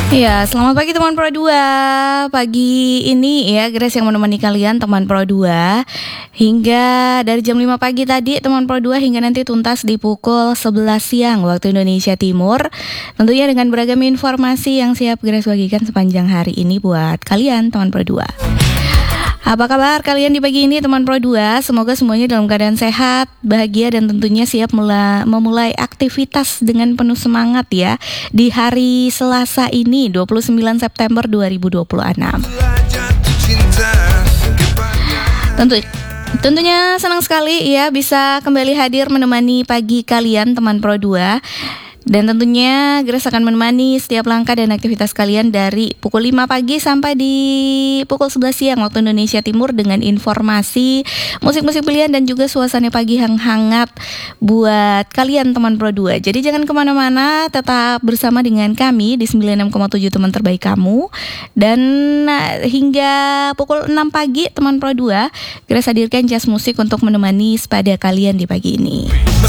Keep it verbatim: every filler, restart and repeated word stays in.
Iya, selamat pagi teman Pro dua. Pagi ini ya Grace yang menemani kalian teman Pro dua hingga dari jam lima pagi tadi teman Pro dua hingga nanti tuntas di pukul sebelas siang waktu Indonesia Timur. Tentunya dengan beragam informasi yang siap Grace bagikan sepanjang hari ini buat kalian teman Pro dua. Apa kabar kalian di pagi ini teman Pro dua? Semoga semuanya dalam keadaan sehat, bahagia dan tentunya siap mula, memulai aktivitas dengan penuh semangat ya di hari Selasa ini dua puluh sembilan September dua ribu dua puluh enam. Tentu tentunya senang sekali ya bisa kembali hadir menemani pagi kalian teman Pro dua. Dan tentunya Grace akan menemani setiap langkah dan aktivitas kalian dari pukul lima pagi sampai di pukul sebelas siang waktu Indonesia Timur dengan informasi, musik-musik pilihan dan juga suasana pagi yang hangat buat kalian teman Pro dua. Jadi jangan kemana-mana, tetap bersama dengan kami di sembilan puluh enam koma tujuh teman terbaik kamu. Dan hingga pukul enam pagi teman Pro dua, Grace hadirkan jazz musik untuk menemani sepada kalian di pagi ini.